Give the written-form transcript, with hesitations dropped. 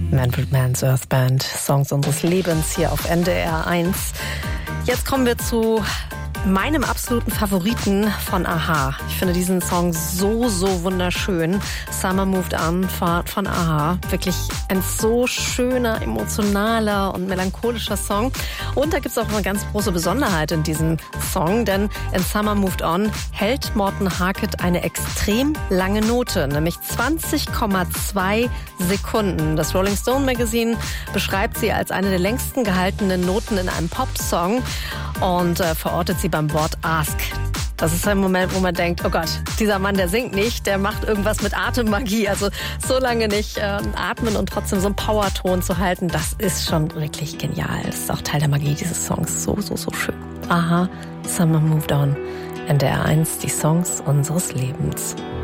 Manfred Mann's Earth Band, Songs unseres Lebens hier auf NDR 1. Jetzt kommen wir zu meinem absoluten Favoriten von a-ha. Ich finde diesen Song so wunderschön. Summer Moved On von a-ha. Wirklich ein so schöner, emotionaler und melancholischer Song. Und da gibt es auch eine ganz große Besonderheit in diesem Song, denn in Summer Moved On hält Morten Harket eine extrem lange Note, nämlich 20,2 Sekunden. Das Rolling Stone Magazine beschreibt sie als eine der längsten gehaltenen Noten in einem Popsong und verortet sie beim Wort Ask. Das ist ein Moment, wo man denkt, oh Gott, dieser Mann, der singt nicht, der macht irgendwas mit Atemmagie. Also so lange nicht atmen und trotzdem so einen Powerton zu halten, das ist schon wirklich genial. Das ist auch Teil der Magie dieses Songs. So schön. a-ha, Summer Moved On. NDR 1, die Songs unseres Lebens.